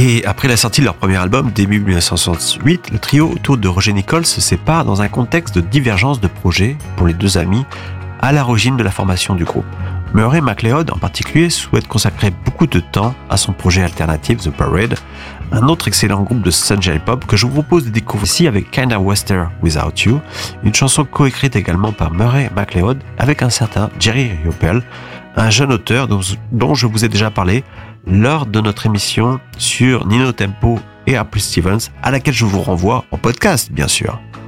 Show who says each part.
Speaker 1: Et après la sortie de leur premier album, début 1968, le trio autour de Roger Nichols se sépare dans un contexte de divergence de projets pour les deux amis à l'origine de la formation du groupe. Murray McLeod en particulier souhaite consacrer beaucoup de temps à son projet alternatif The Parade, un autre excellent groupe de Sunshine Pop que je vous propose de découvrir ici avec Kinda Western Without You, une chanson coécrite également par Murray McLeod avec un certain Jerry Riopel, un jeune auteur dont je vous ai déjà parlé lors de notre émission sur Nino Tempo et Apple Stevens, à laquelle je vous renvoie en podcast bien sûr.